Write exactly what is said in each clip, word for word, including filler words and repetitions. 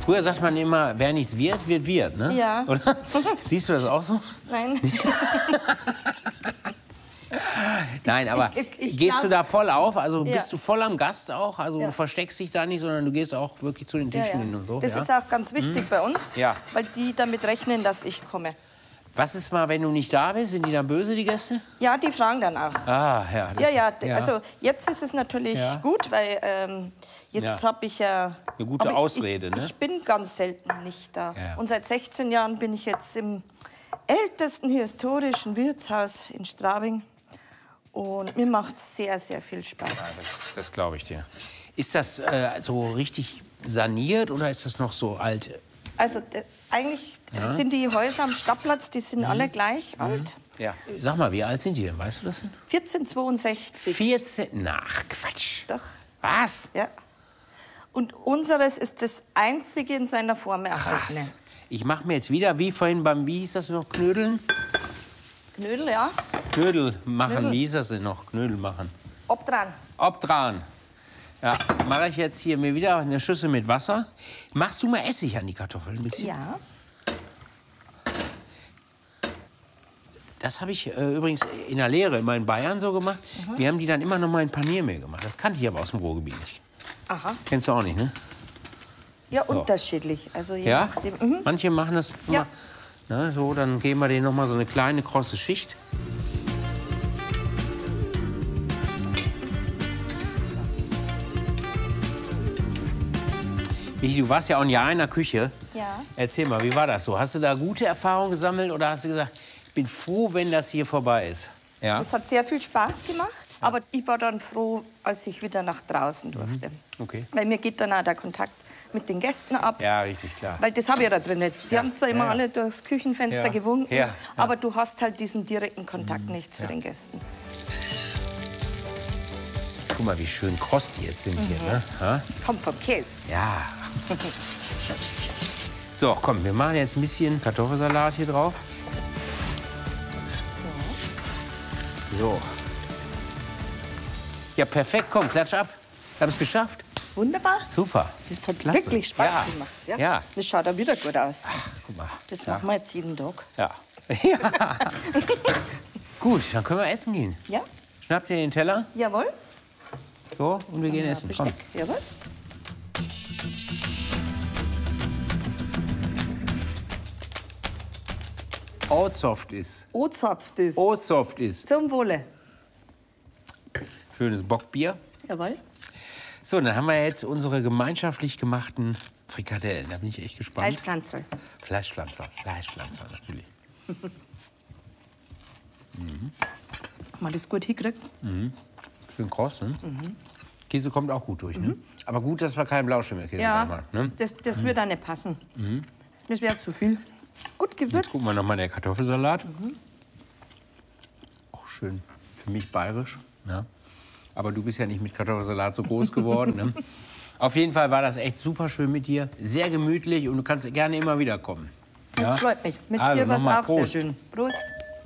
Früher sagt man immer, wer nichts wird, wird wird, ne? Ja. Oder? Siehst du das auch so? Nein. Nein, aber Ich- ich gehst glaub- du da voll auf? Also Ja. bist du voll am Gast auch? Also Ja. du versteckst dich da nicht, sondern du gehst auch wirklich zu den Ja, Tischen ja. hin und so? Das ja? ist auch ganz wichtig bei uns, Ja. weil die damit rechnen, dass ich komme. Was ist mal, wenn du nicht da bist? Sind die dann böse, die Gäste? Ja, die fragen dann auch. Ah, ja. das- Ja, ja, d- also jetzt ist es natürlich Ja. gut, weil ähm, jetzt Ja. habe ich ja... Eine gute aber Ausrede, ich, ne? Ich bin ganz selten nicht da. Ja. Und seit sechzehn Jahren bin ich jetzt im ältesten historischen Wirtshaus in Straubing. Und mir macht es sehr, sehr viel Spaß. Das, das glaube ich dir. Ist das äh, so richtig saniert oder ist das noch so alt? Also d- eigentlich sind die Häuser am Stadtplatz, die sind alle gleich alt. Ja. Sag mal, wie alt sind die denn? Weißt du das denn? vierzehnhundertzweiundsechzig. vierzehn? Nach Quatsch. Doch, Was? ja. Und unseres ist das einzige in seiner Form erhaltene. Krass. Ich mache mir jetzt wieder, wie vorhin beim, wie hieß das noch, Knödeln? Knödel, ja. Knödel machen, Knödel. wie hieß das denn noch? Knödel machen. Obdran. Obdran. Ja, mache ich jetzt hier mir wieder eine Schüssel mit Wasser. Machst du mal Essig an die Kartoffeln ein bisschen? Ja. Das habe ich äh, übrigens in der Lehre immer in Bayern so gemacht. Mhm. Wir haben die dann immer noch mal in Paniermehl gemacht. Das kannte ich aber aus dem Ruhrgebiet nicht. Aha. Kennst du auch nicht, ne? Ja, unterschiedlich. Also je Ja? nachdem. Mhm. Manche machen das Ja. immer, ne, so, dann geben wir denen noch mal so eine kleine, krosse Schicht. Michi, du warst ja auch ein Jahr in der Küche. Ja. Erzähl mal, wie war das so? Hast du da gute Erfahrungen gesammelt oder hast du gesagt, ich bin froh, wenn das hier vorbei ist? Ja? Es hat sehr viel Spaß gemacht, aber ich war dann froh, als ich wieder nach draußen durfte. Okay. Weil mir geht dann auch der Kontakt mit den Gästen ab. Ja, richtig, klar. Weil das habe ich ja da drin nicht. Die haben zwar immer ja, ja. alle durchs Küchenfenster Ja. gewunken, Ja, ja. aber du hast halt diesen direkten Kontakt nicht zu den Gästen. Guck mal, wie schön kross die jetzt sind hier, ne? Ha? Das kommt vom Käse. Ja. So, komm, wir machen jetzt ein bisschen Kartoffelsalat hier drauf. So. So. Ja, perfekt, komm, klatsch ab. Ich habe es geschafft. Wunderbar. Super. Das hat Klasse. wirklich Spaß Ja. gemacht. Ja? Ja. Das schaut auch wieder gut aus. Guck mal. Das ja. machen wir jetzt jeden Tag. Ja. ja. Gut, dann können wir essen gehen. Ja? Schnapp dir den Teller. Jawohl. So, und wir gehen Ja, essen. Komm. Besteck. Jawohl. Oatsoft ist. Ozapft ist. Oatsoft ist. Zum Wohle. Schönes Bockbier. Jawohl. So, dann haben wir jetzt unsere gemeinschaftlich gemachten Frikadellen. Da bin ich echt gespannt. Fleischpflanze. Fleischpflanzer. Fleischpflanzer, natürlich. Haben wir das gut hingekriegt? Schön kross, ne? Käse kommt auch gut durch, ne? Aber gut, dass wir keinen Blauschimmelkäse Ja, reinmachen, ne? das, das würde auch nicht passen. Das wäre zu viel. Gut Jetzt gewürzt. gucken wir noch mal der Kartoffelsalat. Auch schön für mich bayerisch. Ja. Aber du bist ja nicht mit Kartoffelsalat so groß geworden. Ne? Auf jeden Fall war das echt super schön mit dir. Sehr gemütlich und du kannst gerne immer wieder kommen. Das Ja? freut mich. Mit Also, dir war es nochmal auch sehr Prost. schön. Prost.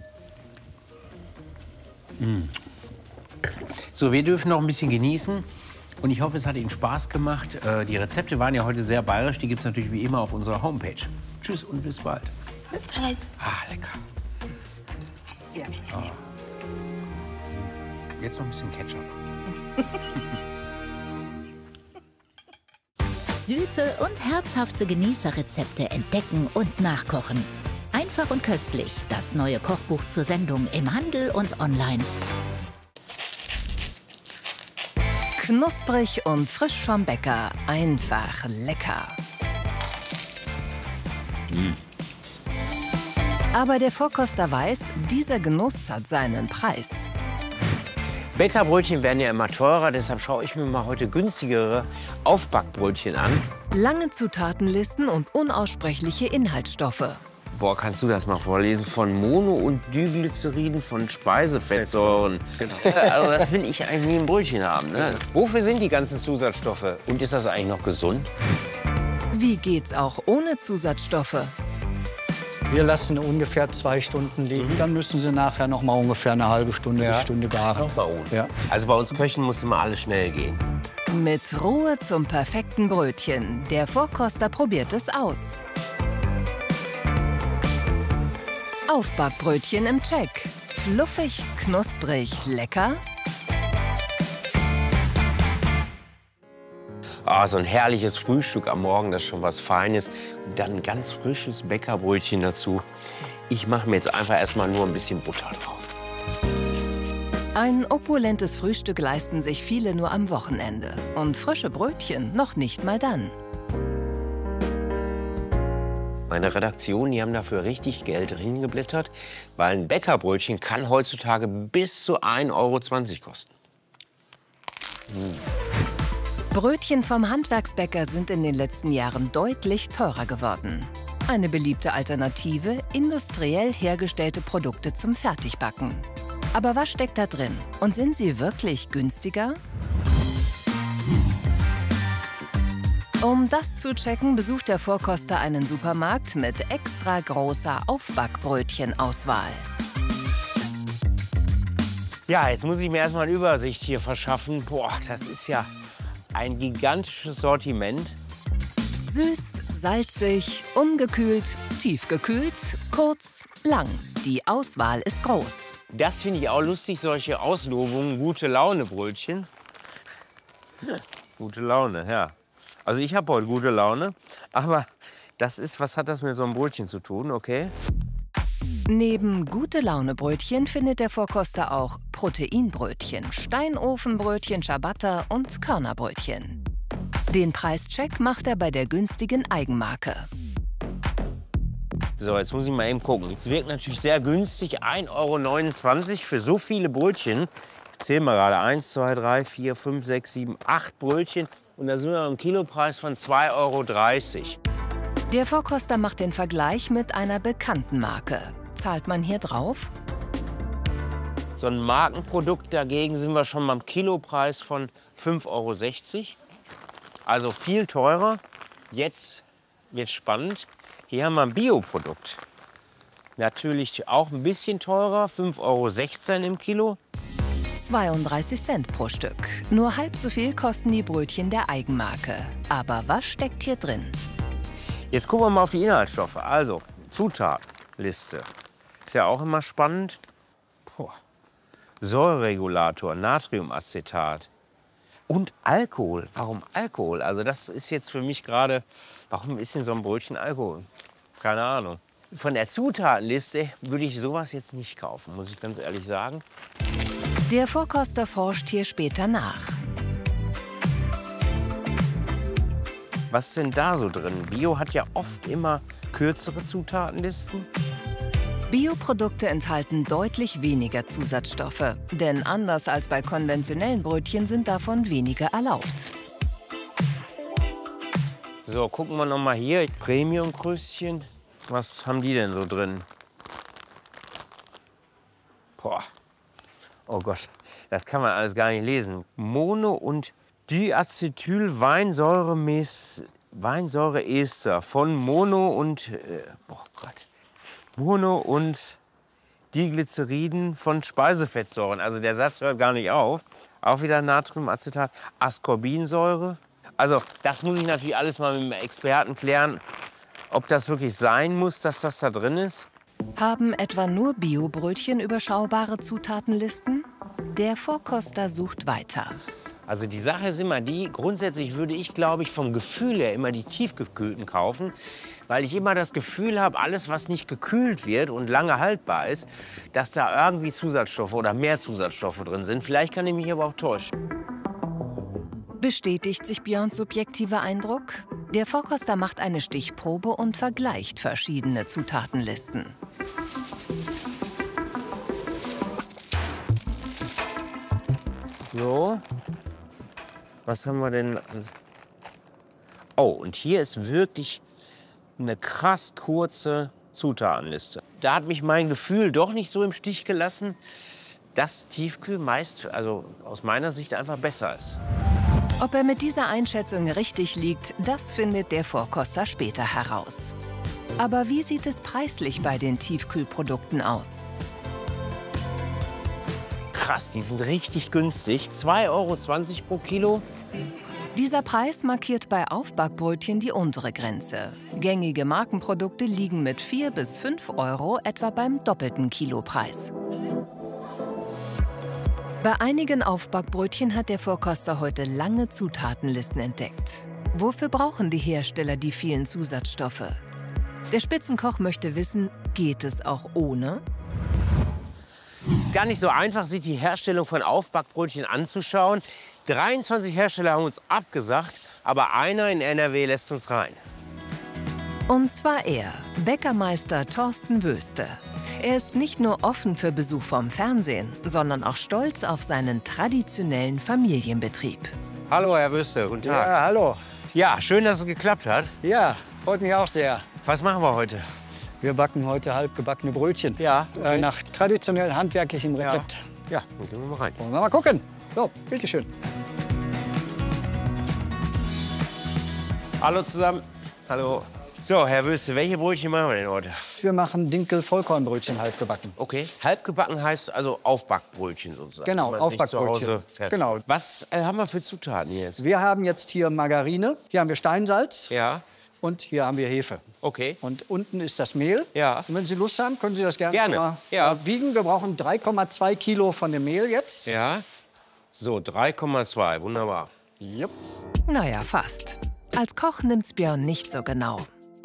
So, wir dürfen noch ein bisschen genießen. Und ich hoffe, es hat Ihnen Spaß gemacht. Äh, Die Rezepte waren ja heute sehr bayerisch. Die gibt es natürlich wie immer auf unserer Homepage. Tschüss und bis bald. Bis bald. Ah, lecker. Sehr schön. Jetzt noch ein bisschen Ketchup. Süße und herzhafte Genießerrezepte entdecken und nachkochen. Einfach und köstlich, das neue Kochbuch zur Sendung im Handel und online. Knusprig und frisch vom Bäcker. Einfach lecker. Aber der Vorkoster weiß, dieser Genuss hat seinen Preis. Bäckerbrötchen werden ja immer teurer, deshalb schaue ich mir mal heute günstigere Aufbackbrötchen an. Lange Zutatenlisten und unaussprechliche Inhaltsstoffe. Boah, kannst du das mal vorlesen? Von Mono- und Diglycerin von Speisefettsäuren. Also das will ich eigentlich nie im Brötchen haben. Ne? Wofür sind die ganzen Zusatzstoffe? Und ist das eigentlich noch gesund? Wie geht's auch ohne Zusatzstoffe? Wir lassen ungefähr zwei Stunden liegen. Dann müssen sie nachher noch mal ungefähr eine halbe Stunde bis Stunde garen. Noch mal ohne. Ja. Also bei uns Köchen muss immer alles schnell gehen. Mit Ruhe zum perfekten Brötchen. Der Vorkoster probiert es aus. Aufbackbrötchen im Check. Fluffig, knusprig, lecker. Ah, so ein herrliches Frühstück am Morgen, das ist schon was Feines. Und dann ein ganz frisches Bäckerbrötchen dazu. Ich mache mir jetzt einfach erstmal nur ein bisschen Butter drauf. Ein opulentes Frühstück leisten sich viele nur am Wochenende. Und frische Brötchen noch nicht mal dann. Meine Redaktion, die haben dafür richtig Geld hingeblättert, weil ein Bäckerbrötchen kann heutzutage bis zu ein Euro zwanzig kosten. Hm. Brötchen vom Handwerksbäcker sind in den letzten Jahren deutlich teurer geworden. Eine beliebte Alternative, industriell hergestellte Produkte zum Fertigbacken. Aber was steckt da drin? Und sind sie wirklich günstiger? Um das zu checken, besucht der Vorkoster einen Supermarkt mit extra großer Aufbackbrötchenauswahl. Ja, jetzt muss ich mir erstmal eine Übersicht hier verschaffen. Boah, das ist ja ein gigantisches Sortiment. Süß, salzig, ungekühlt, tiefgekühlt, kurz, lang. Die Auswahl ist groß. Das finde ich auch lustig, solche Auslobungen. Gute Laune-Brötchen. Gute Laune, ja. Also ich habe heute gute Laune, aber das ist, was hat das mit so einem Brötchen zu tun, okay? Neben Gute-Laune-Brötchen findet der Vorkoster auch Proteinbrötchen, Steinofenbrötchen, Ciabatta und Körnerbrötchen. Den Preischeck macht er bei der günstigen Eigenmarke. So, jetzt muss ich mal eben gucken. Es wirkt natürlich sehr günstig, ein Euro neunundzwanzig für so viele Brötchen. Ich zähle mal gerade, eins, zwei, drei, vier, fünf, sechs, sieben, acht Brötchen. Und da sind wir am Kilopreis von zwei Euro dreißig. Der Vorkoster macht den Vergleich mit einer bekannten Marke. Zahlt man hier drauf? So ein Markenprodukt dagegen sind wir schon beim Kilopreis von fünf Euro sechzig. Also viel teurer. Jetzt wird spannend. Hier haben wir ein Bioprodukt. Natürlich auch ein bisschen teurer, fünf Euro sechzehn im Kilo. zweiunddreißig Cent pro Stück. Nur halb so viel kosten die Brötchen der Eigenmarke. Aber was steckt hier drin? Jetzt gucken wir mal auf die Inhaltsstoffe. Also, Zutatenliste. Ist ja auch immer spannend. Boah. Säureregulator, Natriumacetat und Alkohol. Warum Alkohol? Also das ist jetzt für mich gerade, warum ist denn so ein Brötchen Alkohol? Keine Ahnung. Von der Zutatenliste würde ich sowas jetzt nicht kaufen, muss ich ganz ehrlich sagen. Der Vorkoster forscht hier später nach. Was ist denn da so drin? Bio hat ja oft immer kürzere Zutatenlisten. Bioprodukte enthalten deutlich weniger Zusatzstoffe. Denn anders als bei konventionellen Brötchen sind davon weniger erlaubt. So, gucken wir noch mal hier. Premium-Kröschen. Was haben die denn so drin? Boah. Oh Gott, das kann man alles gar nicht lesen. Mono- und Diacetyl-Weinsäure-Mes- Weinsäureester von Mono und äh, oh Gott, Mono- und Diglyceriden von Speisefettsäuren. Also der Satz hört gar nicht auf. Auch wieder Natriumacetat, Ascorbinsäure. Also das muss ich natürlich alles mal mit dem Experten klären, ob das wirklich sein muss, dass das da drin ist. Haben etwa nur Biobrötchen überschaubare Zutatenlisten? Der Vorkoster sucht weiter. Also die Sache ist immer die, grundsätzlich würde ich, glaube ich, vom Gefühl her immer die tiefgekühlten kaufen, weil ich immer das Gefühl habe, alles, was nicht gekühlt wird und lange haltbar ist, dass da irgendwie Zusatzstoffe oder mehr Zusatzstoffe drin sind. Vielleicht kann ich mich aber auch täuschen. Bestätigt sich Björns subjektiver Eindruck? Der Vorkoster macht eine Stichprobe und vergleicht verschiedene Zutatenlisten. So, was haben wir denn? Oh, und hier ist wirklich eine krass kurze Zutatenliste. Da hat mich mein Gefühl doch nicht so im Stich gelassen, dass Tiefkühl meist, also aus meiner Sicht, einfach besser ist. Ob er mit dieser Einschätzung richtig liegt, das findet der Vorkoster später heraus. Aber wie sieht es preislich bei den Tiefkühlprodukten aus? Krass, die sind richtig günstig. zwei Euro zwanzig pro Kilo. Dieser Preis markiert bei Aufbackbrötchen die untere Grenze. Gängige Markenprodukte liegen mit vier bis fünf Euro etwa beim doppelten Kilopreis. Bei einigen Aufbackbrötchen hat der Vorkoster heute lange Zutatenlisten entdeckt. Wofür brauchen die Hersteller die vielen Zusatzstoffe? Der Spitzenkoch möchte wissen, geht es auch ohne? Es ist gar nicht so einfach, sich die Herstellung von Aufbackbrötchen anzuschauen. dreiundzwanzig Hersteller haben uns abgesagt, aber einer in N R W lässt uns rein. Und zwar er, Bäckermeister Thorsten Wöste. Er ist nicht nur offen für Besuch vom Fernsehen, sondern auch stolz auf seinen traditionellen Familienbetrieb. Hallo, Herr Wöste, guten Tag. Ja, hallo. Ja, schön, dass es geklappt hat. Ja, freut mich auch sehr. Was machen wir heute? Wir backen heute halbgebackene Brötchen. Ja, okay. äh, nach traditionell handwerklichem Rezept. Ja, dann gehen wir mal rein. Wollen wir mal gucken. So, bitteschön. Hallo zusammen. Hallo. So, Herr Wöste, welche Brötchen machen wir denn heute? Wir machen Dinkel-Vollkornbrötchen halbgebacken. Okay. Halbgebacken heißt also Aufbackbrötchen sozusagen. Genau, die man sich Aufbackbrötchen. zu Hause fertigt. Genau. Was äh, haben wir für Zutaten hier jetzt? Wir haben jetzt hier Margarine, hier haben wir Steinsalz Ja, und hier haben wir Hefe. okay. Und unten ist das Mehl. Ja. Und wenn Sie Lust haben, können Sie das gerne, Gerne, mal ja. äh, wiegen. Wir brauchen drei Komma zwei Kilo von dem Mehl jetzt. Ja. So, drei Komma zwei, wunderbar. Jupp. Naja, fast. Als Koch nimmt's Björn nicht so genau.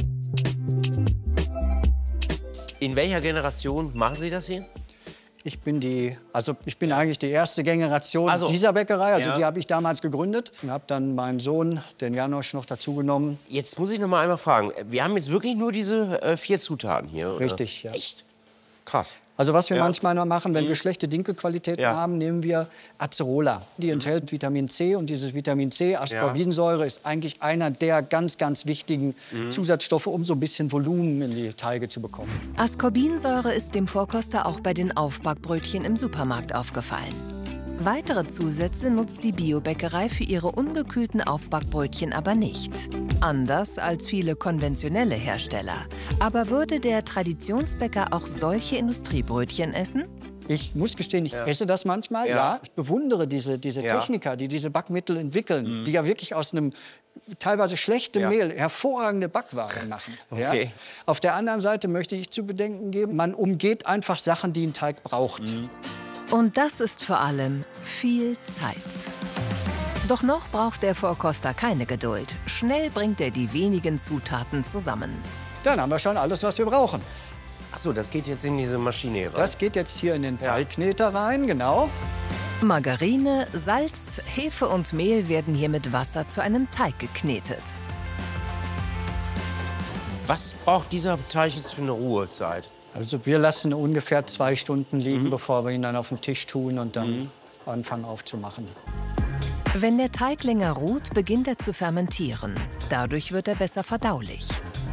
In welcher Generation machen Sie das hier? Ich bin die, also ich bin eigentlich die erste Generation Also, dieser Bäckerei. Also ja. die habe ich damals gegründet und habe dann meinen Sohn, den Janosch, noch dazu genommen. Jetzt muss ich noch mal einmal fragen. Wir haben jetzt wirklich nur diese äh, vier Zutaten hier, oder? Richtig, ja. Echt? Krass. Also was wir Ja. manchmal noch machen, wenn wir schlechte Dinkelqualitäten Ja. haben, nehmen wir Acerola. Die enthält Vitamin C und dieses Vitamin C, Ascorbinsäure, ist eigentlich einer der ganz, ganz wichtigen Zusatzstoffe, um so ein bisschen Volumen in die Teige zu bekommen. Ascorbinsäure ist dem Vorkoster auch bei den Aufbackbrötchen im Supermarkt aufgefallen. Weitere Zusätze nutzt die Biobäckerei für ihre ungekühlten Aufbackbrötchen aber nicht. Anders als viele konventionelle Hersteller. Aber würde der Traditionsbäcker auch solche Industriebrötchen essen? Ich muss gestehen, ich esse das manchmal. Ja. Ja. Ich bewundere diese, diese Ja. Techniker, die diese Backmittel entwickeln, die ja wirklich aus einem teilweise schlechtem Ja. Mehl hervorragende Backwaren machen. Okay. Ja. Auf der anderen Seite möchte ich zu bedenken geben, man umgeht einfach Sachen, die ein Teig braucht. Und das ist vor allem viel Zeit. Doch noch braucht der Vorkoster keine Geduld. Schnell bringt er die wenigen Zutaten zusammen. Dann haben wir schon alles, was wir brauchen. Ach so, das geht jetzt in diese Maschine rein. Das geht jetzt hier in den Teigkneter rein, genau. Margarine, Salz, Hefe und Mehl werden hier mit Wasser zu einem Teig geknetet. Was braucht dieser Teig jetzt für eine Ruhezeit? Also wir lassen ungefähr zwei Stunden liegen, bevor wir ihn dann auf den Tisch tun und dann anfangen aufzumachen. Wenn der Teig länger ruht, beginnt er zu fermentieren. Dadurch wird er besser verdaulich.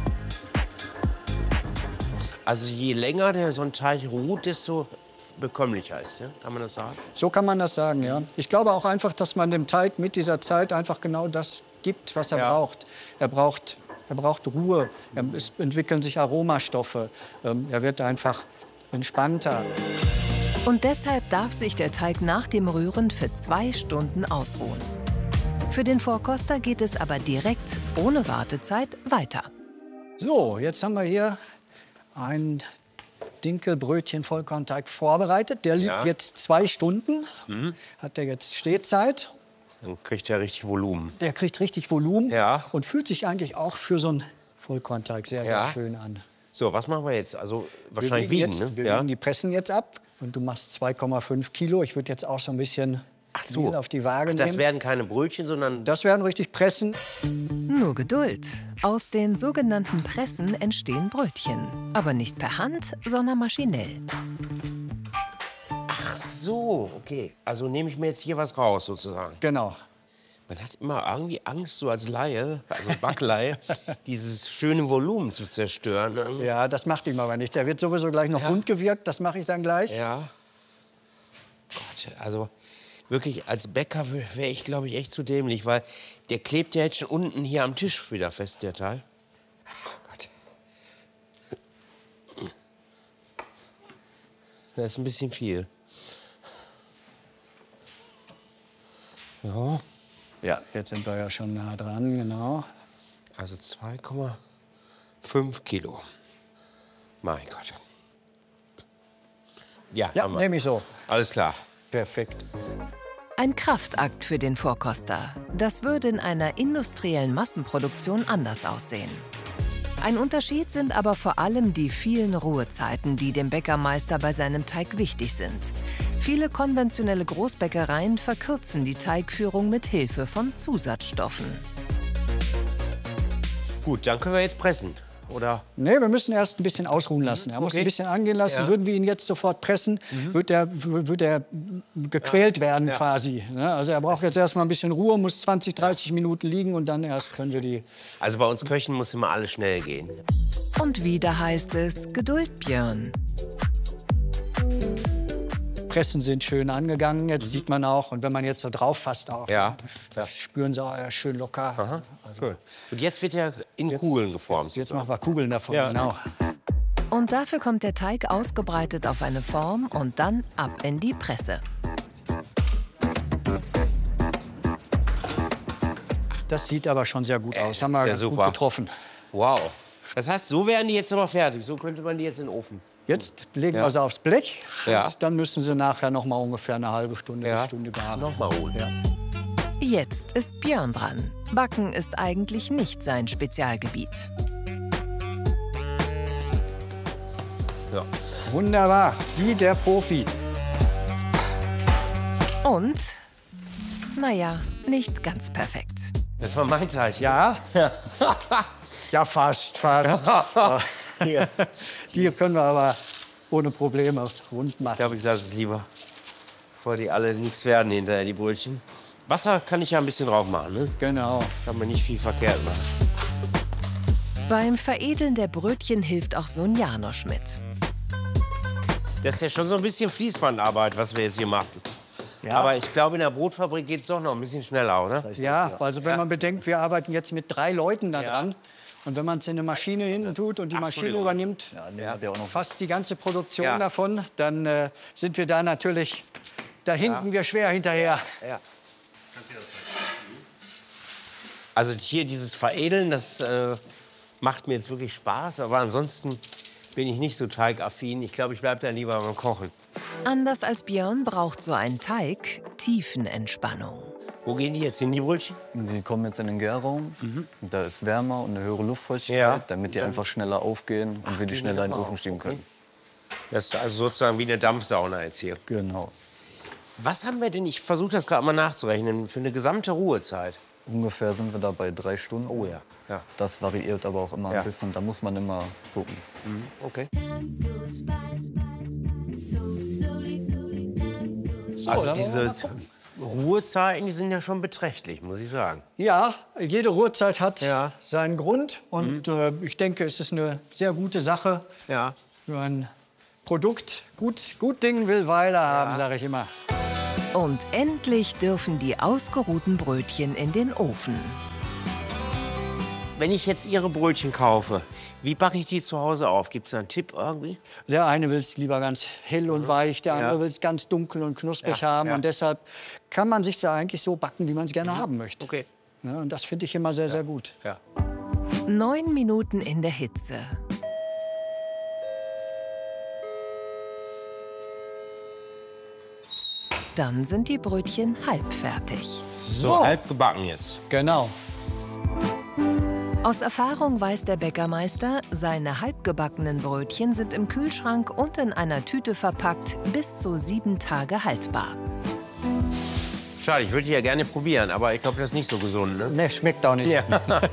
Also je länger der so ein Teig ruht, desto bekömmlicher ist, ja? Kann man das sagen? So kann man das sagen, ja. Ich glaube auch einfach, dass man dem Teig mit dieser Zeit einfach genau das gibt, was er Ja. braucht. Er braucht. Er braucht Ruhe, er, es entwickeln sich Aromastoffe, ähm, er wird einfach entspannter. Und deshalb darf sich der Teig nach dem Rühren für zwei Stunden ausruhen. Für den Vorkoster geht es aber direkt, ohne Wartezeit, weiter. So, jetzt haben wir hier ein Dinkelbrötchen-Vollkornteig vorbereitet. Der liegt Ja. jetzt zwei Stunden, hat der jetzt Stehzeit. Dann kriegt er richtig Volumen. Der kriegt richtig Volumen Ja. und fühlt sich eigentlich auch für so einen Vollkornteig sehr, sehr Ja. schön an. So, was machen wir jetzt? Also wahrscheinlich wir wiegen, jetzt, ne? Wir Ja. wiegen die Pressen jetzt ab und du machst zwei Komma fünf Kilo. Ich würde jetzt auch so ein bisschen Ach so. Mehl auf die Waage Das nehmen. werden keine Brötchen, sondern Das werden richtig Pressen. Nur Geduld. Aus den sogenannten Pressen entstehen Brötchen. Aber nicht per Hand, sondern maschinell. Ach so, okay. Also nehme ich mir jetzt hier was raus sozusagen. Genau. Man hat immer irgendwie Angst, so als Laie, also Backleihe, dieses schöne Volumen zu zerstören. ne? Ja, das macht ihm aber nichts. Er wird sowieso gleich noch Ja. rund gewirkt. Das mache ich dann gleich. Ja. Gott, also wirklich als Bäcker wäre ich, glaube ich, echt zu dämlich, weil der klebt ja jetzt schon unten hier am Tisch wieder fest, der Teil. Oh Gott. Das ist ein bisschen viel. Ja. Ja, jetzt sind wir ja schon nah dran, genau. Also zwei Komma fünf Kilo. Mein Gott. Ja, Ja, haben wir. nehme ich so. Alles klar. Perfekt. Ein Kraftakt für den Vorkoster. Das würde in einer industriellen Massenproduktion anders aussehen. Ein Unterschied sind aber vor allem die vielen Ruhezeiten, die dem Bäckermeister bei seinem Teig wichtig sind. Viele konventionelle Großbäckereien verkürzen die Teigführung mit Hilfe von Zusatzstoffen. Gut, dann können wir jetzt pressen, oder? Nee, wir müssen erst ein bisschen ausruhen lassen. Er muss Okay. ein bisschen angehen lassen. Ja. Würden wir ihn jetzt sofort pressen, wird er wird er gequält werden Ja. quasi. Ne? Also er braucht jetzt erst mal ein bisschen Ruhe, muss zwanzig, dreißig Minuten liegen und dann erst können wir die... Also bei uns Köchen muss immer alles schnell gehen. Und wieder heißt es Geduld, Björn. Pressen sind schön angegangen, jetzt sieht man auch. Und wenn man jetzt so drauf fasst auch, Ja. das spüren sie auch ja, schön locker. Aha. Cool. Und jetzt wird er in Kugeln geformt. Jetzt, jetzt machen wir Kugeln davon, Ja. genau. Und dafür kommt der Teig ausgebreitet auf eine Form und dann ab in die Presse. Das sieht aber schon sehr gut Ja, aus. das Haben wir ist ja ganz gut super. getroffen. Wow. Das heißt, so werden die jetzt aber fertig. So könnte man die jetzt in den Ofen. Jetzt legen Ja. wir sie aufs Blech. Ja. Und dann müssen sie nachher noch mal ungefähr eine halbe Stunde, Ja. eine Stunde garen. Nochmal holen. Ja. Jetzt ist Björn dran. Backen ist eigentlich nicht sein Spezialgebiet. Ja. Wunderbar, wie der Profi. Und, naja, nicht ganz perfekt. Das war mein Teig. Ja? Ja, fast, fast. Hier. Die können wir aber ohne Probleme rund Ich machen. glaube, ich lasse es lieber, bevor die alle nichts werden hinterher, die Brötchen. Wasser kann ich ja ein bisschen drauf machen, ne? Genau. Kann man nicht viel verkehrt machen. Beim Veredeln der Brötchen hilft auch Sohn Janosch mit. Das ist ja schon so ein bisschen Fließbandarbeit, was wir jetzt hier machen. Ja. Aber ich glaube, in der Brotfabrik geht es doch noch ein bisschen schneller, oder? Ja, also wenn man bedenkt, wir arbeiten jetzt mit drei Leuten da dran. Und wenn man es in eine Maschine hinten tut und die Maschine Entschuldigung. übernimmt fast die ganze Produktion Ja. davon, dann äh, sind wir da natürlich, da hinken wir schwer hinterher. Ja. Also hier dieses Veredeln, das äh, macht mir jetzt wirklich Spaß. Aber ansonsten bin ich nicht so teigaffin. Ich glaube, ich bleibe dann lieber beim Kochen. Anders als Björn braucht so ein Teig Tiefenentspannung. Wo gehen die jetzt hin, die Brötchen? Die kommen jetzt in den Gärraum. Da ist wärmer und eine höhere Luftfeuchtigkeit, Ja. damit die einfach schneller aufgehen und wir die schneller in den Ofen schieben können. Das ist also sozusagen wie eine Dampfsauna jetzt hier. Genau. Was haben wir denn, ich versuche das gerade mal nachzurechnen, für eine gesamte Ruhezeit? Ungefähr sind wir da bei drei Stunden. Oh ja. Ja. Das variiert aber auch immer Ja. ein bisschen. Da muss man immer gucken. Okay. So, Also dann wollen wir diese Ruhezeiten, die sind ja schon beträchtlich, muss ich sagen. Ja, jede Ruhezeit hat Ja. seinen Grund. Und äh, ich denke, es ist eine sehr gute Sache Ja. für ein Produkt. Gut, gut Ding will Weile haben, sage ich immer. Und endlich dürfen die ausgeruhten Brötchen in den Ofen. Wenn ich jetzt Ihre Brötchen kaufe, wie backe ich die zu Hause auf? Gibt es da einen Tipp irgendwie? Der eine will es lieber ganz hell und weich, der andere Ja. will es ganz dunkel und knusprig Ja, haben. ja. Und deshalb kann man sich da eigentlich so backen, wie man es gerne haben möchte. Okay. Ja, und das finde ich immer sehr, sehr gut. Ja. Neun Minuten in der Hitze. Dann sind die Brötchen halbfertig. So, halb gebacken jetzt. Genau. Aus Erfahrung weiß der Bäckermeister, seine halbgebackenen Brötchen sind im Kühlschrank und in einer Tüte verpackt bis zu sieben Tage haltbar. Schade, ich würde die ja gerne probieren, aber ich glaube, das ist nicht so gesund, ne? Ne, schmeckt auch nicht. Ja.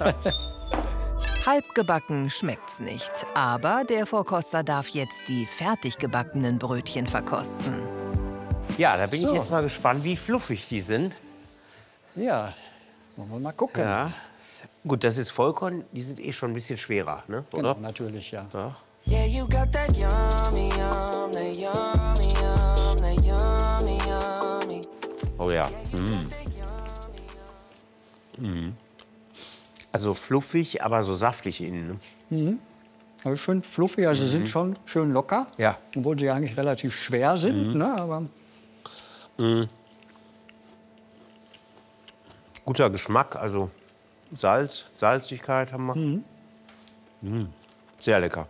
Halbgebacken schmeckt's nicht, aber der Vorkoster darf jetzt die fertig gebackenen Brötchen verkosten. Ja, da bin So. ich jetzt mal gespannt, wie fluffig die sind. Ja, wollen wir mal gucken. Ja. Gut, das ist Vollkorn, die sind eh schon ein bisschen schwerer, ne? Genau, Oder? natürlich, ja. Ja. Yeah, you got that yummy, yum, that yummy, yum, that yummy, yummy. Oh ja. Mm. Mm. Also fluffig, aber so saftig innen. Ne? Also schön fluffig, also sie sind schon schön locker. Ja. Obwohl sie eigentlich relativ schwer sind. Ne, aber Guter Geschmack, also Salz, Salzigkeit haben wir. Mhm. Mm, sehr lecker.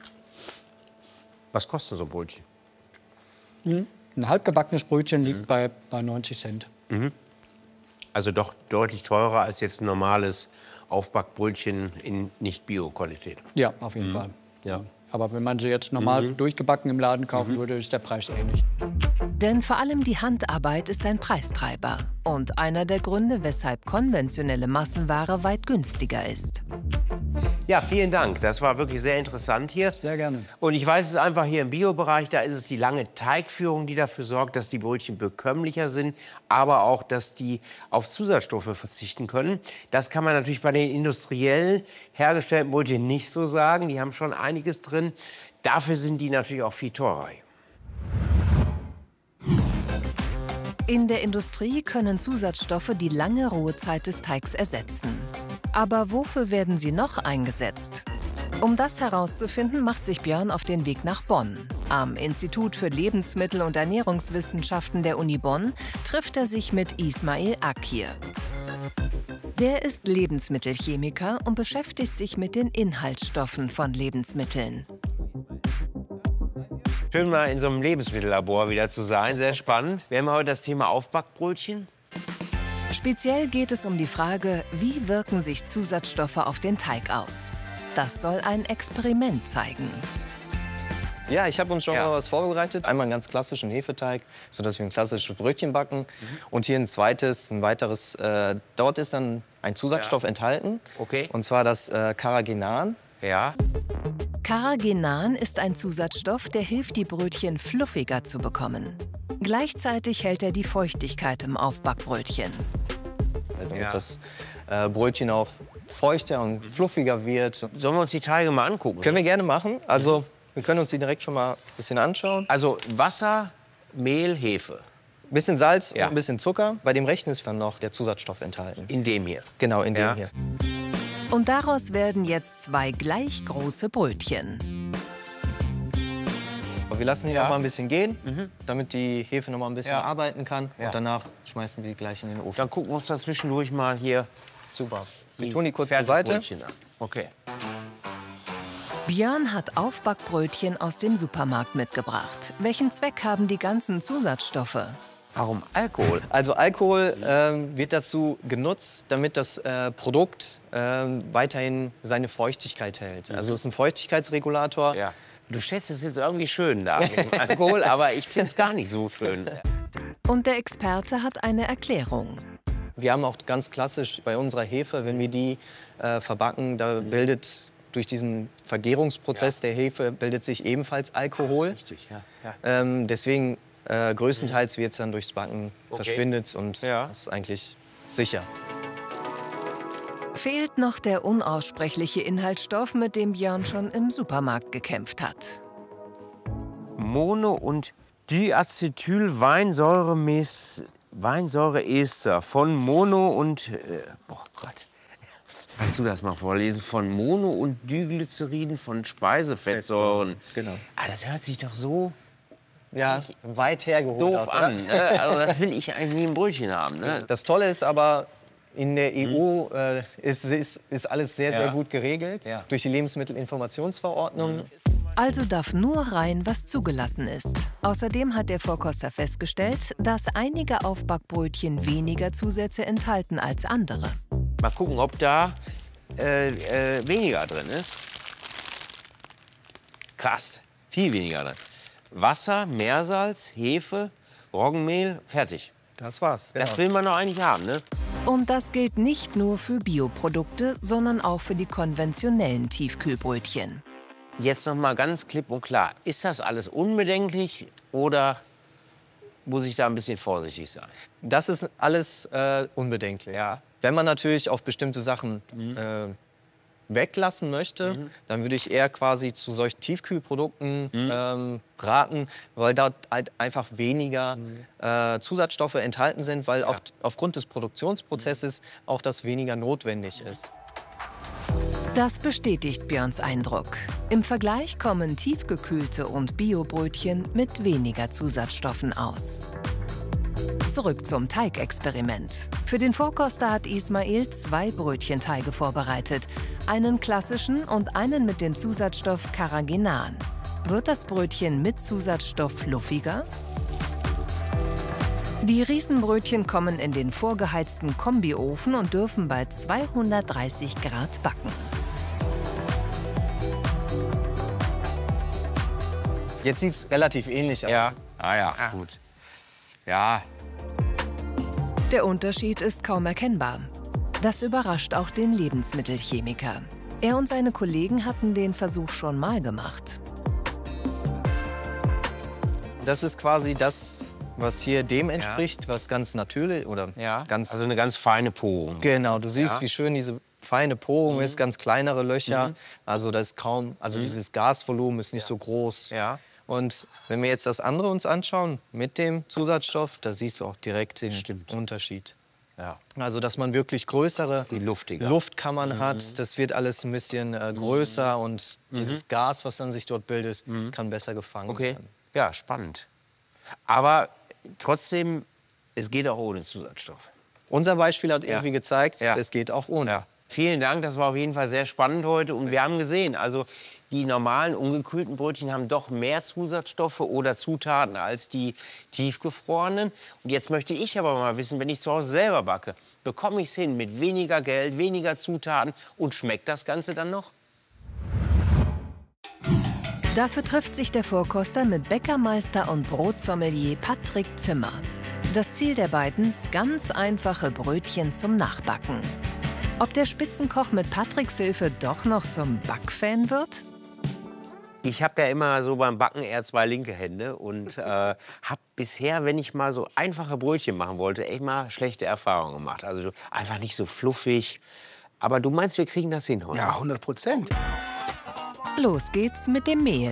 Was kostet so ein Brötchen? Mhm. Ein halbgebackenes Brötchen liegt mhm. bei, bei neunzig Cent. Mhm. Also doch deutlich teurer als jetzt ein normales Aufbackbrötchen in Nicht-Bio-Qualität. Ja, auf jeden mhm. Fall. Ja. Aber wenn man sie jetzt normal mhm. durchgebacken im Laden kaufen mhm. würde, ist der Preis ähnlich. Denn vor allem die Handarbeit ist ein Preistreiber und einer der Gründe, weshalb konventionelle Massenware weit günstiger ist. Ja, vielen Dank. Das war wirklich sehr interessant hier. Sehr gerne. Und ich weiß es einfach hier im Bio-Bereich, da ist es die lange Teigführung, die dafür sorgt, dass die Brötchen bekömmlicher sind, aber auch, dass die auf Zusatzstoffe verzichten können. Das kann man natürlich bei den industriell hergestellten Brötchen nicht so sagen. Die haben schon einiges drin. Dafür sind die natürlich auch viel teurer. In der Industrie können Zusatzstoffe die lange Ruhezeit des Teigs ersetzen. Aber wofür werden sie noch eingesetzt? Um das herauszufinden, macht sich Björn auf den Weg nach Bonn. Am Institut für Lebensmittel- und Ernährungswissenschaften der Uni Bonn trifft er sich mit Ismail Akir. Der ist Lebensmittelchemiker und beschäftigt sich mit den Inhaltsstoffen von Lebensmitteln. Schön, mal in so einem Lebensmittellabor wieder zu sein. Sehr spannend. Wir haben heute das Thema Aufbackbrötchen. Speziell geht es um die Frage, wie wirken sich Zusatzstoffe auf den Teig aus. Das soll ein Experiment zeigen. Ja, ich habe uns schon ja. mal was vorbereitet. Einmal einen ganz klassischen Hefeteig, sodass wir ein klassisches Brötchen backen. Mhm. Und hier ein zweites, ein weiteres. Äh, dort ist dann ein Zusatzstoff ja. enthalten. Okay. Und zwar das äh, Carrageenan. Ja. Carrageenan ist ein Zusatzstoff, der hilft, die Brötchen fluffiger zu bekommen. Gleichzeitig hält er die Feuchtigkeit im Aufbackbrötchen. Damit ja. das äh, Brötchen auch feuchter und fluffiger wird. Sollen wir uns die Teige mal angucken? Können wir gerne machen. Also wir können uns die direkt schon mal ein bisschen anschauen. Also Wasser, Mehl, Hefe. Ein bisschen Salz ja. und ein bisschen Zucker. Bei dem rechten ist dann noch der Zusatzstoff enthalten. In dem hier? Genau, in dem ja. hier. Und daraus werden jetzt zwei gleich große Brötchen. Wir lassen ihn ja. noch mal ein bisschen gehen, mhm. damit die Hefe noch mal ein bisschen ja. arbeiten kann. Ja. Und danach schmeißen wir die gleich in den Ofen. Dann gucken wir uns da zwischendurch mal hier. Super. Wir tun die kurz zur Seite. An. Okay. Björn hat Aufbackbrötchen aus dem Supermarkt mitgebracht. Welchen Zweck haben die ganzen Zusatzstoffe? Warum Alkohol? Also Alkohol ähm, wird dazu genutzt, damit das äh, Produkt ähm, weiterhin seine Feuchtigkeit hält. Mhm. Also es ist ein Feuchtigkeitsregulator. Ja. Du stellst es jetzt irgendwie schön da mit dem Alkohol, aber ich finde es gar nicht so schön. Und der Experte hat eine Erklärung. Wir haben auch ganz klassisch bei unserer Hefe, wenn wir die äh, verbacken, da bildet durch diesen Vergärungsprozess ja. der Hefe bildet sich ebenfalls Alkohol. Ach, richtig, ja. ja. Ähm, deswegen äh, größtenteils wird es dann durchs Backen okay. verschwindet und ja. das ist eigentlich sicher. Fehlt noch der unaussprechliche Inhaltsstoff, mit dem Björn schon im Supermarkt gekämpft Mono- und Diacetylweinsäuremes Weinsäureester von Mono- und... Äh, oh Gott. Kannst du das mal vorlesen? Von Mono- und Diglyceriden von Speisefettsäuren. Genau. Ah, das hört sich doch so... Ja, weit hergeholt doof aus, an. Ne? Also das will ich eigentlich nie im Brötchen haben. Ne? Das Tolle ist aber, in der E U äh, ist, ist, ist alles sehr, ja. sehr gut geregelt. Ja. Durch die Lebensmittelinformationsverordnung. Mhm. Also darf nur rein, was zugelassen ist. Außerdem hat der Vorkoster festgestellt, dass einige Aufbackbrötchen weniger Zusätze enthalten als andere. Mal gucken, ob da äh, äh, weniger drin ist. Krass, viel weniger drin. Wasser, Meersalz, Hefe, Roggenmehl, fertig. Das war's. Genau. Das will man doch eigentlich haben, ne? Und das gilt nicht nur für Bioprodukte, sondern auch für die konventionellen Tiefkühlbrötchen. Jetzt noch mal ganz klipp und klar. Ist das alles unbedenklich oder muss ich da ein bisschen vorsichtig sein? Das ist alles äh, unbedenklich. Ja. Wenn man natürlich auf bestimmte Sachen mhm. äh, weglassen möchte, mhm. dann würde ich eher quasi zu solchen Tiefkühlprodukten mhm. ähm, raten, weil dort halt einfach weniger mhm. äh, Zusatzstoffe enthalten sind, weil ja. auf, aufgrund des Produktionsprozesses auch das weniger notwendig ist. Das bestätigt Björns Eindruck. Im Vergleich kommen tiefgekühlte und Biobrötchen mit weniger Zusatzstoffen aus. Zurück zum Teigexperiment. Für den Vorkoster hat Ismail zwei Brötchenteige vorbereitet. Einen klassischen und einen mit dem Zusatzstoff Carrageenan. Wird das Brötchen mit Zusatzstoff fluffiger? Die Riesenbrötchen kommen in den vorgeheizten Kombiofen und dürfen bei zweihundertdreißig Grad backen. Jetzt sieht es relativ ähnlich aus. Ja, ah ja, ah. gut. Ja. Der Unterschied ist kaum erkennbar. Das überrascht auch den Lebensmittelchemiker. Er und seine Kollegen hatten den Versuch schon mal gemacht. Das ist quasi das, was hier dem entspricht, ja. was ganz natürlich oder ja. ganz... Also eine ganz feine Porung. Genau, du siehst, ja. wie schön diese feine Porung mhm. ist, ganz kleinere Löcher. Mhm. Also das ist kaum, also mhm. dieses Gasvolumen ist nicht ja. so groß. Ja. Und wenn wir jetzt das andere uns anschauen, mit dem Zusatzstoff, da siehst du auch direkt den Stimmt. Unterschied. Ja. Also, dass man wirklich größere Luftkammern mhm. hat, das wird alles ein bisschen äh, größer mhm. und dieses mhm. Gas, was dann sich dort bildet, mhm. kann besser gefangen okay. werden. Ja, spannend. Aber trotzdem, es geht auch ohne Zusatzstoff. Unser Beispiel hat ja. irgendwie gezeigt, ja. es geht auch ohne. Ja. Vielen Dank, das war auf jeden Fall sehr spannend heute. Und wir haben gesehen, also die normalen ungekühlten Brötchen haben doch mehr Zusatzstoffe oder Zutaten als die tiefgefrorenen. Und jetzt möchte ich aber mal wissen, wenn ich zu Hause selber backe, bekomme ich es hin mit weniger Geld, weniger Zutaten und schmeckt das Ganze dann noch? Dafür trifft sich der Vorkoster mit Bäckermeister und Brotsommelier Patrick Zimmer. Das Ziel der beiden: ganz einfache Brötchen zum Nachbacken. Ob der Spitzenkoch mit Patricks Hilfe doch noch zum Backfan wird? Ich habe ja immer so beim Backen eher zwei linke Hände und äh, habe bisher, wenn ich mal so einfache Brötchen machen wollte, echt mal schlechte Erfahrungen gemacht. Also einfach nicht so fluffig. Aber du meinst, wir kriegen das hin heute? Ja, hundert Prozent. Los geht's mit dem Mehl.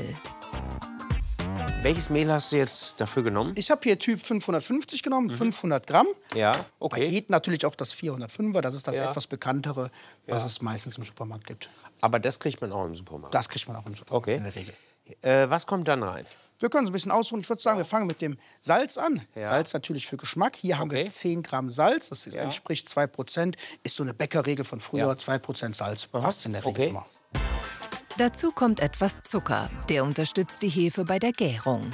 Welches Mehl hast du jetzt dafür genommen? Ich habe hier Typ fünfhundertfünfzig genommen, mhm. fünfhundert Gramm. Ja, okay. Bei Eat natürlich auch das vierhundertfünfer, das ist das ja. etwas bekanntere, was ja. es meistens im Supermarkt gibt. Aber das kriegt man auch im Supermarkt? Das kriegt man auch im Supermarkt, okay. in der Regel. Äh, was kommt dann rein? Wir können es ein bisschen ausruhen. Ich würde sagen, wir fangen mit dem Salz an. Ja. Salz natürlich für Geschmack. Hier haben okay. wir zehn Gramm Salz, das ja. entspricht zwei Prozent. Ist so eine Bäckerregel von früher, ja. zwei Prozent Salz. Passt in der Regel okay. immer. Dazu kommt etwas Zucker. Der unterstützt die Hefe bei der Gärung.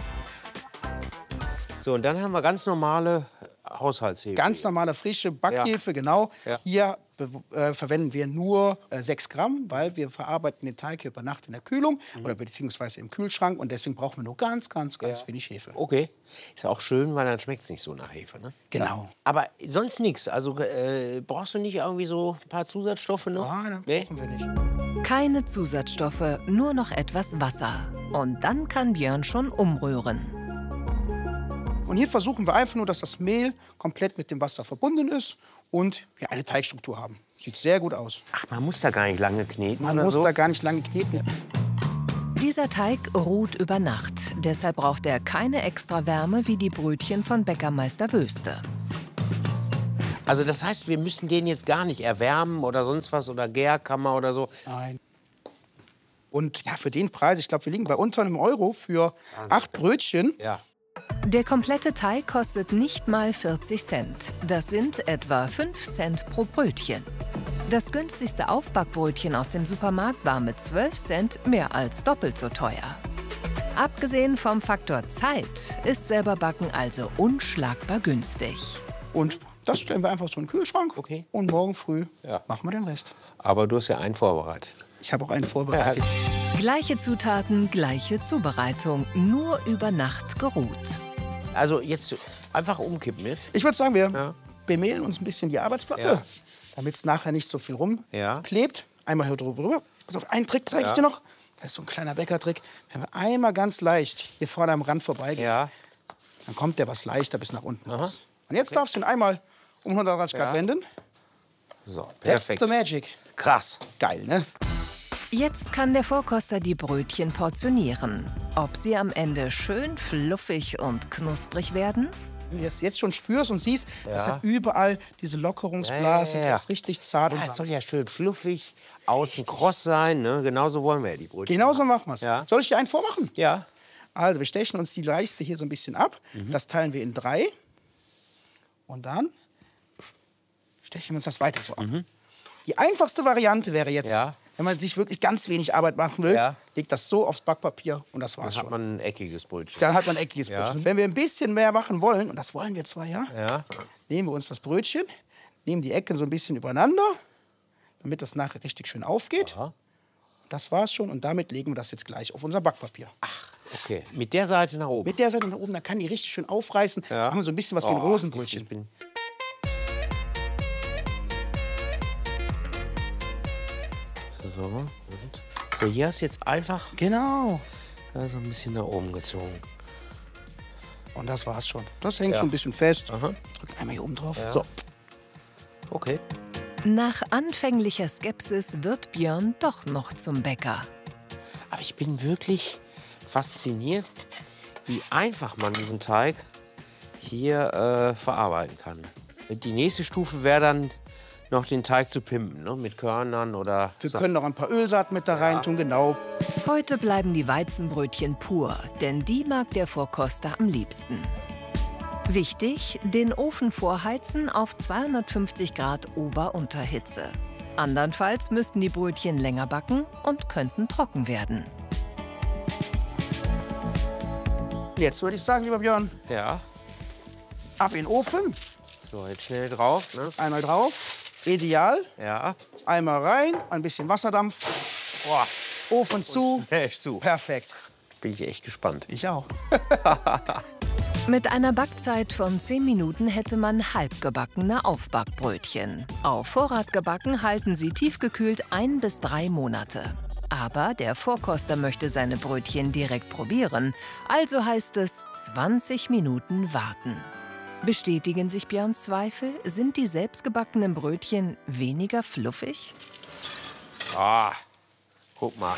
So, und dann haben wir ganz normale Haushaltshefe. Ganz normale frische Backhefe, ja. genau. Ja. Hier äh, verwenden wir nur äh, sechs Gramm, weil wir verarbeiten den Teig hier über Nacht in der Kühlung mhm. oder beziehungsweise im Kühlschrank. Und deswegen brauchen wir nur ganz, ganz, ganz ja. wenig Hefe. Okay. Ist auch schön, weil dann schmeckt es nicht so nach Hefe. Ne? Genau. Ja. Aber sonst nichts. Also äh, brauchst du nicht irgendwie so ein paar Zusatzstoffe noch? Nein, nee? brauchen wir nicht. Keine Zusatzstoffe, nur noch etwas Wasser. Und dann kann Björn schon umrühren. Und hier versuchen wir einfach nur, dass das Mehl komplett mit dem Wasser verbunden ist und wir eine Teigstruktur haben. Sieht sehr gut aus. Ach, man muss da gar nicht lange kneten Man oder muss so? da gar nicht lange kneten. Dieser Teig ruht über Nacht. Deshalb braucht er keine extra Wärme wie die Brötchen von Bäckermeister Wöste. Also das heißt, wir müssen den jetzt gar nicht erwärmen oder sonst was oder Gärkammer oder so? Nein. Und ja, für den Preis, ich glaube, wir liegen bei unter einem Euro für acht Brötchen. Ja. Der komplette Teig kostet nicht mal vierzig Cent. Das sind etwa fünf Cent pro Brötchen. Das günstigste Aufbackbrötchen aus dem Supermarkt war mit zwölf Cent mehr als doppelt so teuer. Abgesehen vom Faktor Zeit ist selber Backen also unschlagbar günstig. Und das stellen wir einfach so in den Kühlschrank. Okay. Und morgen früh ja. machen wir den Rest. Aber du hast ja einen vorbereitet. Ich habe auch einen vorbereitet. Gleiche Zutaten, gleiche Zubereitung, nur über Nacht geruht. Also jetzt einfach umkippen jetzt? Ich würde sagen, wir ja. bemehlen uns ein bisschen die Arbeitsplatte, ja. damit es nachher nicht so viel rumklebt. Ja. Einmal hier drüber. Pass auf, einen Trick zeige ja. ich dir noch. Das ist so ein kleiner Bäckertrick. Wenn wir einmal ganz leicht hier vorne am Rand vorbeigehen, ja. dann kommt der was leichter bis nach unten Aha. raus. Und jetzt okay. darfst du ihn einmal um hundertachtzig Grad ja. wenden. So, perfekt. That's the magic. Krass. Geil, ne? Jetzt kann der Vorkoster die Brötchen portionieren. Ob sie am Ende schön fluffig und knusprig werden? Wenn du das jetzt schon spürst und siehst, ja. das hat überall diese Lockerungsblasen, ja, ja, ja. das ist richtig zart ja, und es soll ja schön fluffig, außen kross sein, ne? Genauso wollen wir ja die Brötchen. Genauso machen wir es. Ja. Soll ich dir einen vormachen? Ja. Also wir stechen uns die Leiste hier so ein bisschen ab. Mhm. Das teilen wir in drei. Und dann stechen wir uns das weiter so ab. Mhm. Die einfachste Variante wäre jetzt, ja. wenn man sich wirklich ganz wenig Arbeit machen will, ja. legt das so aufs Backpapier und das war's schon. Dann hat man ein eckiges Brötchen. Dann hat man ein eckiges ja. Brötchen. Wenn wir ein bisschen mehr machen wollen, und das wollen wir zwar, ja, ja. nehmen wir uns das Brötchen, nehmen die Ecken so ein bisschen übereinander, damit das nachher richtig schön aufgeht. Aha. Das war's schon und damit legen wir das jetzt gleich auf unser Backpapier. Ach, okay. Mit der Seite nach oben? Mit der Seite nach oben, dann kann die richtig schön aufreißen. Ja. Machen wir so ein bisschen was oh, wie ein Rosenbrötchen. Bin... So, und so, hier hast du jetzt einfach genau also ein bisschen nach oben gezogen. Und das war's schon. Das hängt ja. schon ein bisschen fest. Aha. Drück einmal hier oben drauf. Ja. So. Okay. Nach anfänglicher Skepsis wird Björn doch noch zum Bäcker. Aber ich bin wirklich fasziniert, wie einfach man diesen Teig hier äh, verarbeiten kann. Die nächste Stufe wäre dann noch den Teig zu pimpen, ne? Mit Körnern oder... Wir können noch ein paar Ölsaaten mit da rein ja. tun, genau. Heute bleiben die Weizenbrötchen pur, denn die mag der Vorkoster am liebsten. Wichtig, den Ofen vorheizen auf zweihundertfünfzig Grad Ober-Unterhitze. Andernfalls müssten die Brötchen länger backen und könnten trocken werden. Jetzt würde ich sagen, lieber Björn, ja. ab in den Ofen. So, jetzt schnell drauf. Ne? Einmal drauf. Ideal. Ja. Einmal rein, ein bisschen Wasserdampf. Boah. Ofen zu. Schnell zu. Perfekt. Bin ich echt gespannt. Ich auch. Mit einer Backzeit von zehn Minuten hätte man halbgebackene Aufbackbrötchen. Auf Vorrat gebacken halten sie tiefgekühlt ein bis drei Monate. Aber der Vorkoster möchte seine Brötchen direkt probieren. Also heißt es zwanzig Minuten warten. Bestätigen sich Björns Zweifel? Sind die selbstgebackenen Brötchen weniger fluffig? Ah, guck mal.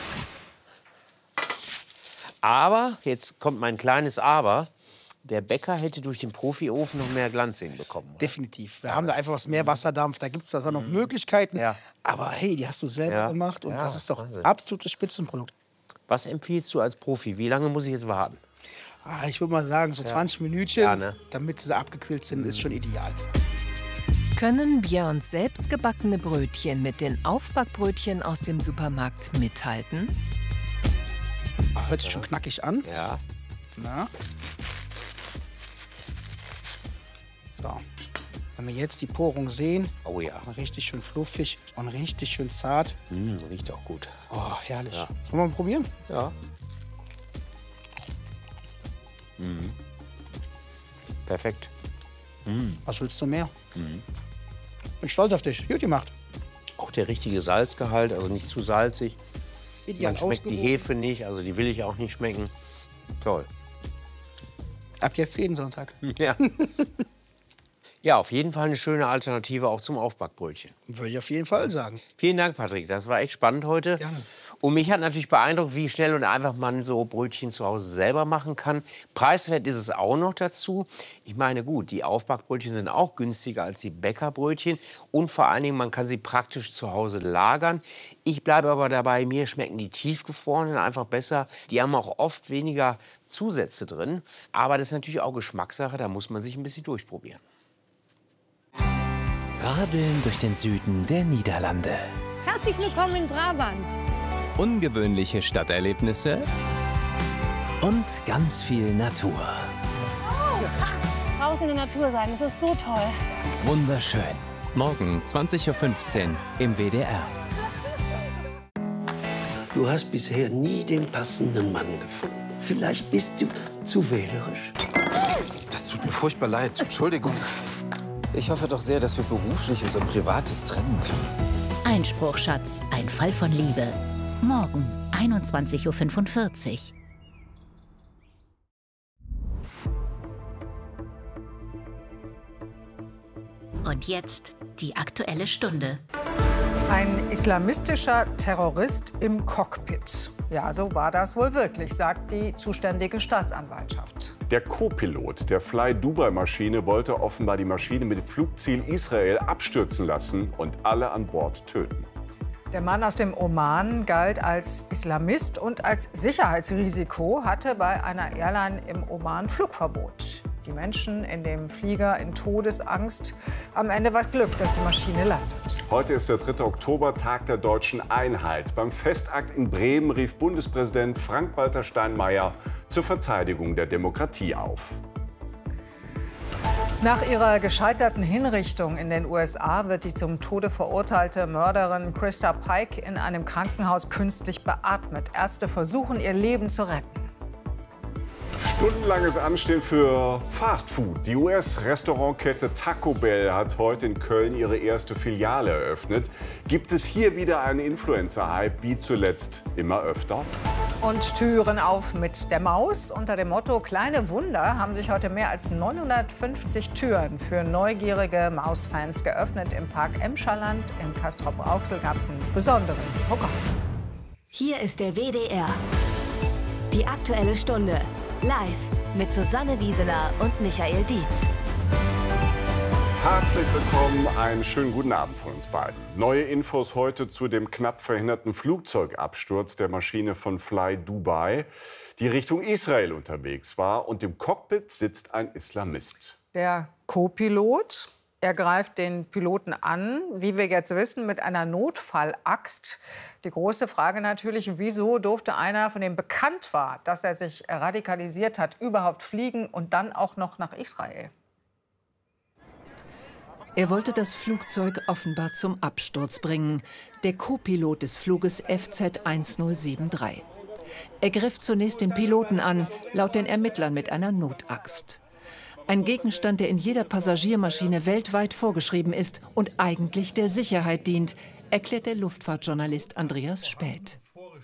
Aber, jetzt kommt mein kleines Aber, der Bäcker hätte durch den Profiofen noch mehr Glanz hinbekommen. Definitiv. Wir ja. haben da einfach was mehr Wasserdampf, da gibt es da noch mhm. Möglichkeiten. Ja. Aber hey, die hast du selber ja. gemacht und ja, das ist doch Wahnsinn. Absolutes Spitzenprodukt. Was empfiehlst du als Profi? Wie lange muss ich jetzt warten? Ah, ich würde mal sagen, so zwanzig ja. Minütchen, ja, ne? damit sie abgekühlt sind, mhm. ist schon ideal. Können Björns selbstgebackene Brötchen mit den Aufbackbrötchen aus dem Supermarkt mithalten? Ah, hört sich ja. schon knackig an. Ja. Na? So. Wenn wir jetzt die Porung sehen, oh ja, richtig schön fluffig und richtig schön zart. Mm, riecht auch gut. Oh, herrlich. Ja. Sollen wir mal probieren? Ja. Mhm. Perfekt. Mhm. Was willst du mehr? Mhm. Bin stolz auf dich. Gut gemacht. Auch der richtige Salzgehalt, also nicht zu salzig. Ideal. Man schmeckt die Hefe nicht, also die will ich auch nicht schmecken. Toll. Ab jetzt jeden Sonntag. Ja. Ja, auf jeden Fall eine schöne Alternative auch zum Aufbackbrötchen. Würde ich auf jeden Fall sagen. Vielen Dank, Patrick. Das war echt spannend heute. Gerne. Und mich hat natürlich beeindruckt, wie schnell und einfach man so Brötchen zu Hause selber machen kann. Preiswert ist es auch noch dazu. Ich meine, gut, die Aufbackbrötchen sind auch günstiger als die Bäckerbrötchen. Und vor allen Dingen, man kann sie praktisch zu Hause lagern. Ich bleibe aber dabei, mir schmecken die tiefgefrorenen einfach besser. Die haben auch oft weniger Zusätze drin. Aber das ist natürlich auch Geschmackssache, da muss man sich ein bisschen durchprobieren. Radeln durch den Süden der Niederlande. Herzlich willkommen in Brabant. Ungewöhnliche Stadterlebnisse und ganz viel Natur. Oh, draußen in der Natur sein, das ist so toll. Wunderschön. Morgen zwanzig Uhr fünfzehn im W D R. Du hast bisher nie den passenden Mann gefunden. Vielleicht bist du zu wählerisch. Das tut mir furchtbar leid. Entschuldigung. Ich hoffe doch sehr, dass wir Berufliches und Privates trennen können. Einspruch, Schatz. Ein Fall von Liebe. Morgen, einundzwanzig Uhr fünfundvierzig. Und jetzt die Aktuelle Stunde. Ein islamistischer Terrorist im Cockpit. Ja, so war das wohl wirklich, sagt die zuständige Staatsanwaltschaft. Der Co-Pilot der Fly-Dubai-Maschine wollte offenbar die Maschine mit Flugziel Israel abstürzen lassen und alle an Bord töten. Der Mann aus dem Oman galt als Islamist und als Sicherheitsrisiko, hatte bei einer Airline im Oman Flugverbot. Die Menschen in dem Flieger in Todesangst. Am Ende war es Glück, dass die Maschine landet. Heute ist der dritte Oktober, Tag der deutschen Einheit. Beim Festakt in Bremen rief Bundespräsident Frank-Walter Steinmeier zur Verteidigung der Demokratie auf. Nach ihrer gescheiterten Hinrichtung in den U S A wird die zum Tode verurteilte Mörderin Krista Pike in einem Krankenhaus künstlich beatmet. Ärzte versuchen, ihr Leben zu retten. Stundenlanges Anstehen für Fast Food. Die U S-Restaurantkette Taco Bell hat heute in Köln ihre erste Filiale eröffnet. Gibt es hier wieder einen Influencer-Hype, wie zuletzt immer öfter? Und Türen auf mit der Maus. Unter dem Motto Kleine Wunder haben sich heute mehr als neunhundertfünfzig Türen für neugierige Mausfans geöffnet. Im Park Emscherland in Castrop-Rauxel gab es ein besonderes Programm. Hier ist der W D R. Die Aktuelle Stunde. Live mit Susanne Wieseler und Michael Dietz. Herzlich willkommen, einen schönen guten Abend von uns beiden. Neue Infos heute zu dem knapp verhinderten Flugzeugabsturz der Maschine von Fly Dubai, die Richtung Israel unterwegs war. Und im Cockpit sitzt ein Islamist. Der Co-Pilot, er greift den Piloten an, wie wir jetzt wissen, mit einer Notfallaxt. Die große Frage natürlich, wieso durfte einer, von dem bekannt war, dass er sich radikalisiert hat, überhaupt fliegen und dann auch noch nach Israel? Er wollte das Flugzeug offenbar zum Absturz bringen, der Co-Pilot des Fluges F Z eins null sieben drei. Er griff zunächst den Piloten an, laut den Ermittlern mit einer Notaxt. Ein Gegenstand, der in jeder Passagiermaschine weltweit vorgeschrieben ist und eigentlich der Sicherheit dient, erklärt der Luftfahrtjournalist Andreas Späth.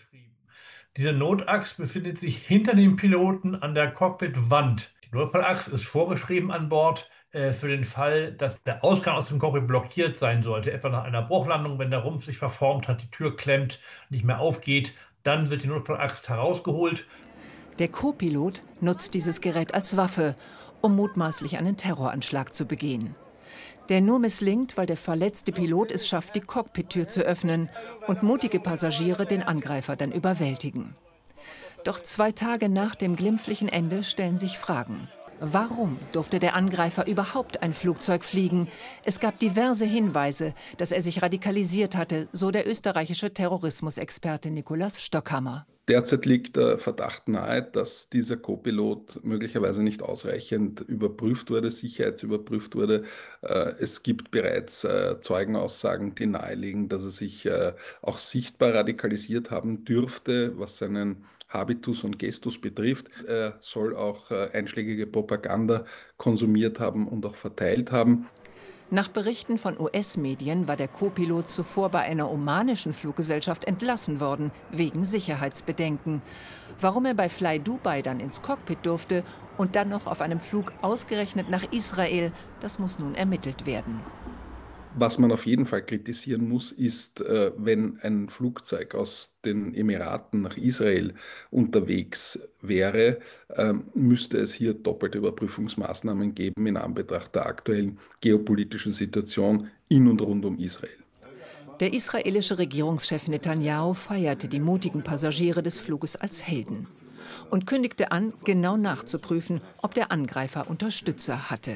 Diese Notaxt befindet sich hinter dem Piloten an der Cockpitwand. Die Notfallaxt ist vorgeschrieben an Bord äh, für den Fall, dass der Ausgang aus dem Cockpit blockiert sein sollte. Etwa nach einer Bruchlandung, wenn der Rumpf sich verformt hat, die Tür klemmt, nicht mehr aufgeht, dann wird die Notfallaxt herausgeholt. Der Co-Pilot nutzt dieses Gerät als Waffe, um mutmaßlich einen Terroranschlag zu begehen. Der nur misslingt, weil der verletzte Pilot es schafft, die Cockpittür zu öffnen und mutige Passagiere den Angreifer dann überwältigen. Doch zwei Tage nach dem glimpflichen Ende stellen sich Fragen. Warum durfte der Angreifer überhaupt ein Flugzeug fliegen? Es gab diverse Hinweise, dass er sich radikalisiert hatte, so der österreichische Terrorismusexperte Nikolaus Stockhammer. Derzeit liegt der Verdacht nahe, dass dieser Co-Pilot möglicherweise nicht ausreichend überprüft wurde, sicherheitsüberprüft wurde. Es gibt bereits Zeugenaussagen, die nahelegen, dass er sich auch sichtbar radikalisiert haben dürfte, was seinen Habitus und Gestus betrifft. Er soll auch einschlägige Propaganda konsumiert haben und auch verteilt haben. Nach Berichten von U S-Medien war der Co-Pilot zuvor bei einer omanischen Fluggesellschaft entlassen worden, wegen Sicherheitsbedenken. Warum er bei Fly Dubai dann ins Cockpit durfte und dann noch auf einem Flug ausgerechnet nach Israel, das muss nun ermittelt werden. Was man auf jeden Fall kritisieren muss, ist, wenn ein Flugzeug aus den Emiraten nach Israel unterwegs wäre, müsste es hier doppelte Überprüfungsmaßnahmen geben in Anbetracht der aktuellen geopolitischen Situation in und rund um Israel. Der israelische Regierungschef Netanyahu feierte die mutigen Passagiere des Fluges als Helden und kündigte an, genau nachzuprüfen, ob der Angreifer Unterstützer hatte.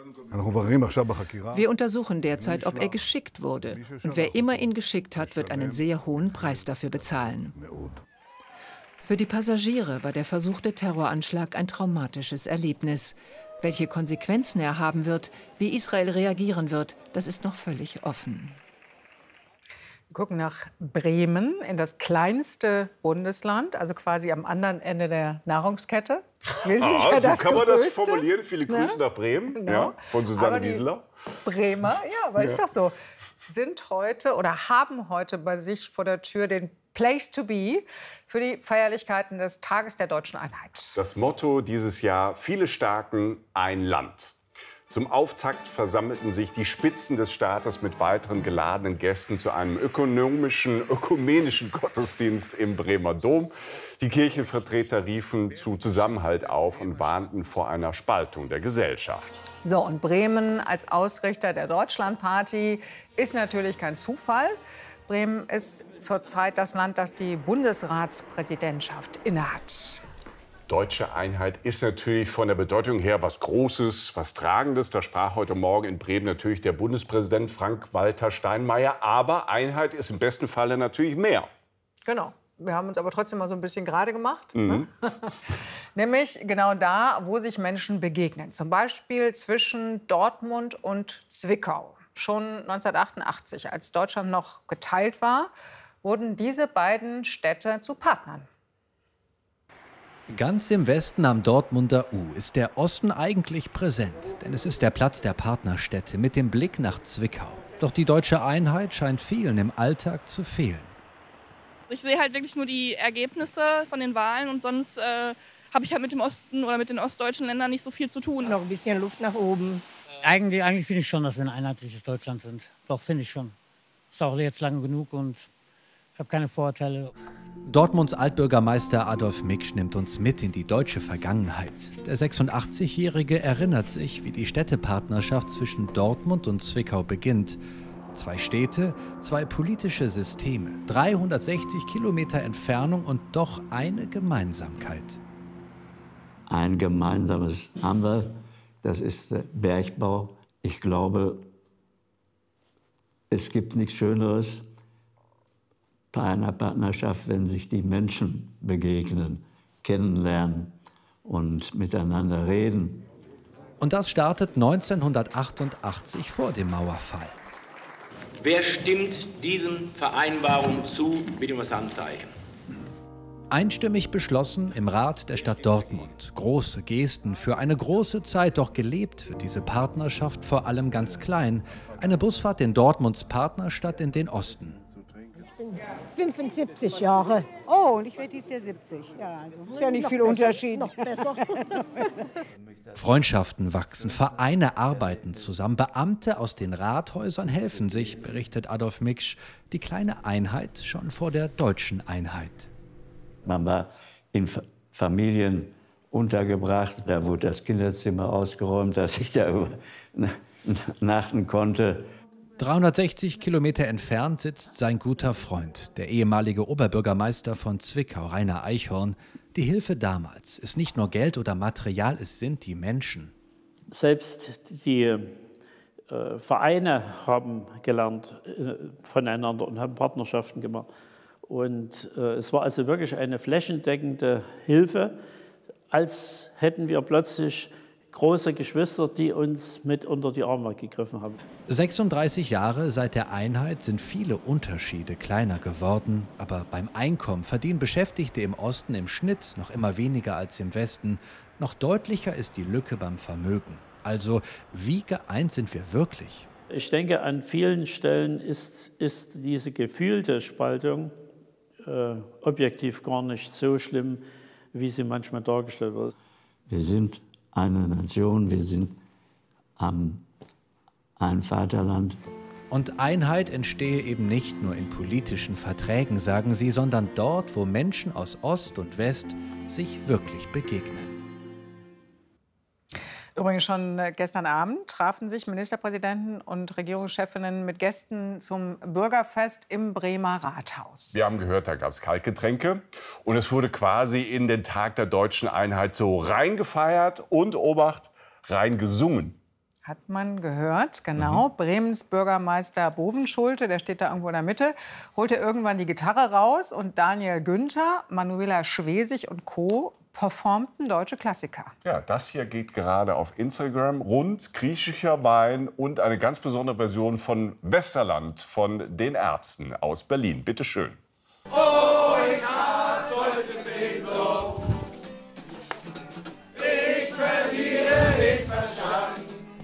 Wir untersuchen derzeit, ob er geschickt wurde. Und wer immer ihn geschickt hat, wird einen sehr hohen Preis dafür bezahlen. Für die Passagiere war der versuchte Terroranschlag ein traumatisches Erlebnis. Welche Konsequenzen er haben wird, wie Israel reagieren wird, das ist noch völlig offen. Wir gucken nach Bremen, in das kleinste Bundesland, also quasi am anderen Ende der Nahrungskette. Wir sind ah, ja so das kann man Größte. das formulieren. Viele Grüße Ja? nach Bremen, Genau. ja, von Susanne Aber die Wieseler. Bremer, ja, aber Ja. ist doch so, sind heute oder haben heute bei sich vor der Tür den Place to be für die Feierlichkeiten des Tages der deutschen Einheit. Das Motto dieses Jahr: Viele Staaten, ein Land. Zum Auftakt versammelten sich die Spitzen des Staates mit weiteren geladenen Gästen zu einem ökonomischen, ökumenischen Gottesdienst im Bremer Dom. Die Kirchenvertreter riefen zu Zusammenhalt auf und warnten vor einer Spaltung der Gesellschaft. So, und Bremen als Ausrichter der Deutschlandparty ist natürlich kein Zufall. Bremen ist zurzeit das Land, das die Bundesratspräsidentschaft innehat. Deutsche Einheit ist natürlich von der Bedeutung her was Großes, was Tragendes. Da sprach heute Morgen in Bremen natürlich der Bundespräsident Frank-Walter Steinmeier. Aber Einheit ist im besten Falle natürlich mehr. Genau. Wir haben uns aber trotzdem mal so ein bisschen gerade gemacht. Mhm. Ne? Nämlich genau da, wo sich Menschen begegnen. Zum Beispiel zwischen Dortmund und Zwickau. Schon neunzehnhundertachtundachtzig, als Deutschland noch geteilt war, wurden diese beiden Städte zu Partnern. Ganz im Westen am Dortmunder U ist der Osten eigentlich präsent, denn es ist der Platz der Partnerstädte mit dem Blick nach Zwickau. Doch die deutsche Einheit scheint vielen im Alltag zu fehlen. Ich sehe halt wirklich nur die Ergebnisse von den Wahlen und sonst äh, habe ich halt mit dem Osten oder mit den ostdeutschen Ländern nicht so viel zu tun. Noch ein bisschen Luft nach oben. Eigentlich, eigentlich finde ich schon, dass wir ein einheitliches Deutschland sind. Doch, finde ich schon. Ist auch jetzt lange genug und ich habe keine Vorurteile. Dortmunds Altbürgermeister Adolf Miksch nimmt uns mit in die deutsche Vergangenheit. Der sechsundachtzigjährige erinnert sich, wie die Städtepartnerschaft zwischen Dortmund und Zwickau beginnt. Zwei Städte, zwei politische Systeme, dreihundertsechzig Kilometer Entfernung und doch eine Gemeinsamkeit. Ein gemeinsames haben wir, das ist der Bergbau. Ich glaube, es gibt nichts Schöneres bei einer Partnerschaft, wenn sich die Menschen begegnen, kennenlernen und miteinander reden. Und das startet neunzehnhundertachtundachtzig vor dem Mauerfall. Wer stimmt diesen Vereinbarungen zu? Bitte um das Handzeichen. Einstimmig beschlossen im Rat der Stadt Dortmund. Große Gesten für eine große Zeit, doch gelebt wird diese Partnerschaft vor allem ganz klein. Eine Busfahrt in Dortmunds Partnerstadt in den Osten. Ich bin fünfundsiebzig Jahre. Oh, und ich werde dieses Jahr siebzig. Ja, also ist ja nicht noch viel besser, Unterschied. Noch besser. Freundschaften wachsen, Vereine arbeiten zusammen, Beamte aus den Rathäusern helfen sich, berichtet Adolf Miksch. Die kleine Einheit schon vor der deutschen Einheit. Man war in Familien untergebracht, da wurde das Kinderzimmer ausgeräumt, dass ich da übernachten konnte. dreihundertsechzig Kilometer entfernt sitzt sein guter Freund, der ehemalige Oberbürgermeister von Zwickau, Rainer Eichhorn. Die Hilfe damals ist nicht nur Geld oder Material, es sind die Menschen. Selbst die äh, Vereine haben gelernt äh, voneinander und haben Partnerschaften gemacht. Und äh, es war also wirklich eine flächendeckende Hilfe, als hätten wir plötzlich große Geschwister, die uns mit unter die Arme gegriffen haben. sechsunddreißig Jahre seit der Einheit sind viele Unterschiede kleiner geworden. Aber beim Einkommen verdienen Beschäftigte im Osten im Schnitt noch immer weniger als im Westen. Noch deutlicher ist die Lücke beim Vermögen. Also, wie geeint sind wir wirklich? Ich denke, an vielen Stellen ist, ist diese gefühlte Spaltung äh, objektiv gar nicht so schlimm, wie sie manchmal dargestellt wird. Wir sind eine Nation, wir sind ähm, ein Vaterland. Und Einheit entstehe eben nicht nur in politischen Verträgen, sagen sie, sondern dort, wo Menschen aus Ost und West sich wirklich begegnen. Übrigens schon gestern Abend trafen sich Ministerpräsidenten und Regierungschefinnen mit Gästen zum Bürgerfest im Bremer Rathaus. Wir haben gehört, da gab es Kaltgetränke. Und es wurde quasi in den Tag der deutschen Einheit so reingefeiert und, Obacht, reingesungen. Hat man gehört, genau. Mhm. Bremens Bürgermeister Bovenschulte, der steht da irgendwo in der Mitte, holte irgendwann die Gitarre raus und Daniel Günther, Manuela Schwesig und Co. performten deutsche Klassiker. Ja, das hier geht gerade auf Instagram rund. Griechischer Wein und eine ganz besondere Version von Westerland von den Ärzten aus Berlin. Bitte schön. Oh, ich hab solche Sehnsucht. Ich verliere den Verstand.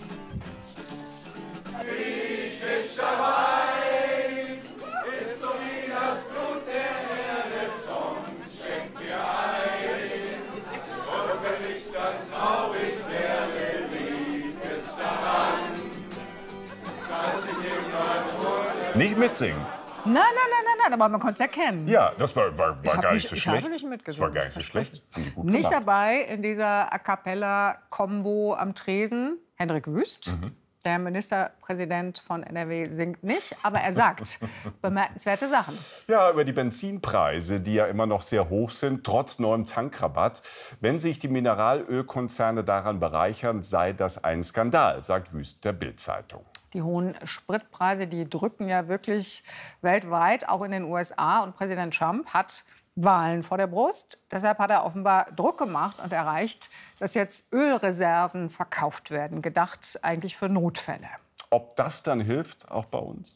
Griechischer Wein ist so wie das Blut der Erde. Komm, schenk mir ein. Und wenn ich dann traurig werde, liegt es daran, dass ich immer wurde. Nicht mitsingen. Nein, nein, nein, nein, nein, aber man konnte es erkennen. Ja, das war, war, war gar nicht, nicht so ich schlecht. Habe nicht mitgesungen. Das war gar nicht so schlecht. Gut nicht gemacht. dabei in dieser A Cappella-Kombo am Tresen Henrik Wüst. Mhm. Der Ministerpräsident von N R W singt nicht, aber er sagt bemerkenswerte Sachen. Ja, über die Benzinpreise, die ja immer noch sehr hoch sind, trotz neuem Tankrabatt. Wenn sich die Mineralölkonzerne daran bereichern, sei das ein Skandal, sagt Wüst der Bild-Zeitung. Die hohen Spritpreise, die drücken ja wirklich weltweit, auch in den U S A. Und Präsident Trump hat Wahlen vor der Brust. Deshalb hat er offenbar Druck gemacht und erreicht, dass jetzt Ölreserven verkauft werden, gedacht eigentlich für Notfälle. Ob das dann hilft, auch bei uns?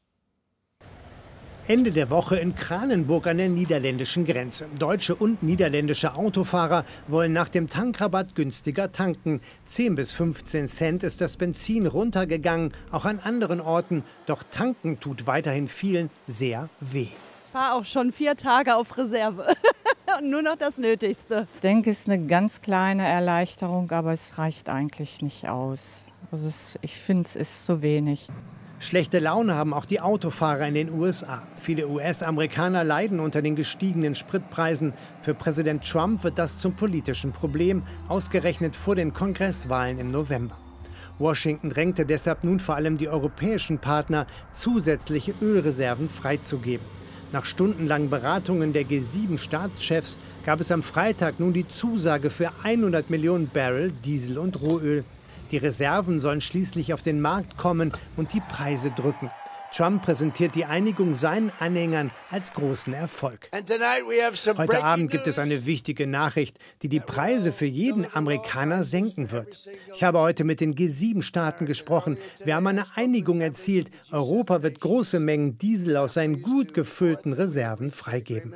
Ende der Woche in Kranenburg an der niederländischen Grenze. Deutsche und niederländische Autofahrer wollen nach dem Tankrabatt günstiger tanken. zehn bis fünfzehn Cent ist das Benzin runtergegangen, auch an anderen Orten. Doch tanken tut weiterhin vielen sehr weh. Ich fahre auch schon vier Tage auf Reserve und nur noch das Nötigste. Ich denke, es ist eine ganz kleine Erleichterung, aber es reicht eigentlich nicht aus. Also es, ich finde, es ist zu wenig. Schlechte Laune haben auch die Autofahrer in den U S A. Viele U S-Amerikaner leiden unter den gestiegenen Spritpreisen. Für Präsident Trump wird das zum politischen Problem, ausgerechnet vor den Kongresswahlen im November. Washington drängte deshalb nun vor allem die europäischen Partner, zusätzliche Ölreserven freizugeben. Nach stundenlangen Beratungen der G sieben Staatschefs gab es am Freitag nun die Zusage für hundert Millionen Barrel Diesel und Rohöl. Die Reserven sollen schließlich auf den Markt kommen und die Preise drücken. Trump präsentiert die Einigung seinen Anhängern als großen Erfolg. Heute Abend gibt es eine wichtige Nachricht, die die Preise für jeden Amerikaner senken wird. Ich habe heute mit den G sieben Staaten gesprochen. Wir haben eine Einigung erzielt. Europa wird große Mengen Diesel aus seinen gut gefüllten Reserven freigeben.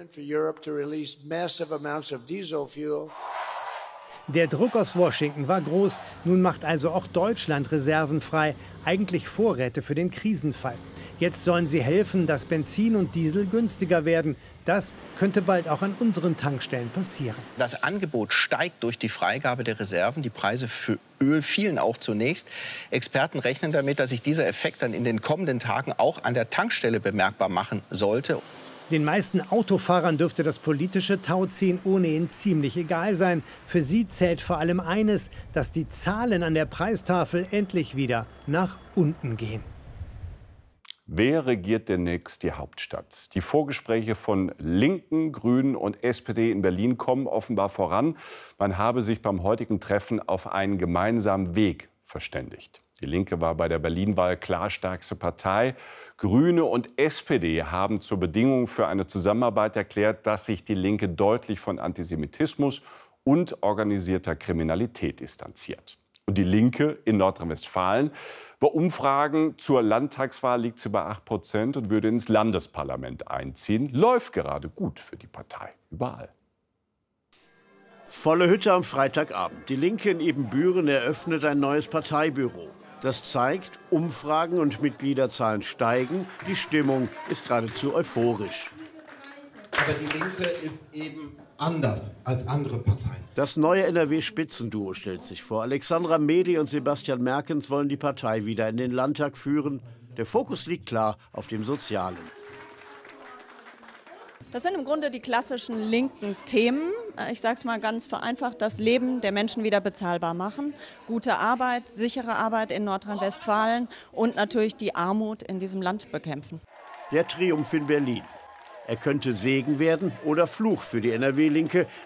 Der Druck aus Washington war groß. Nun macht also auch Deutschland Reserven frei, eigentlich Vorräte für den Krisenfall. Jetzt sollen sie helfen, dass Benzin und Diesel günstiger werden. Das könnte bald auch an unseren Tankstellen passieren. Das Angebot steigt durch die Freigabe der Reserven. Die Preise für Öl fielen auch zunächst. Experten rechnen damit, dass sich dieser Effekt dann in den kommenden Tagen auch an der Tankstelle bemerkbar machen sollte. Den meisten Autofahrern dürfte das politische Tauziehen ohnehin ziemlich egal sein. Für sie zählt vor allem eines, dass die Zahlen an der Preistafel endlich wieder nach unten gehen. Wer regiert demnächst die Hauptstadt? Die Vorgespräche von Linken, Grünen und S P D in Berlin kommen offenbar voran. Man habe sich beim heutigen Treffen auf einen gemeinsamen Weg verständigt. Die Linke war bei der Berlin-Wahl klar stärkste Partei. Grüne und S P D haben zur Bedingung für eine Zusammenarbeit erklärt, dass sich die Linke deutlich von Antisemitismus und organisierter Kriminalität distanziert. Und die Linke in Nordrhein-Westfalen, bei Umfragen zur Landtagswahl liegt sie bei acht Prozent und würde ins Landesparlament einziehen. Läuft gerade gut für die Partei, überall. Volle Hütte am Freitagabend. Die Linke in Ebenbüren eröffnet ein neues Parteibüro. Das zeigt, Umfragen und Mitgliederzahlen steigen. Die Stimmung ist geradezu euphorisch. Aber die Linke ist eben anders als andere Parteien. Das neue N R W-Spitzenduo stellt sich vor. Alexandra Medi und Sebastian Merkens wollen die Partei wieder in den Landtag führen. Der Fokus liegt klar auf dem Sozialen. Das sind im Grunde die klassischen linken Themen. Ich sage es mal ganz vereinfacht, das Leben der Menschen wieder bezahlbar machen. Gute Arbeit, sichere Arbeit in Nordrhein-Westfalen und natürlich die Armut in diesem Land bekämpfen. Der Triumph in Berlin. Er könnte Segen werden oder Fluch für die N R W-Linke.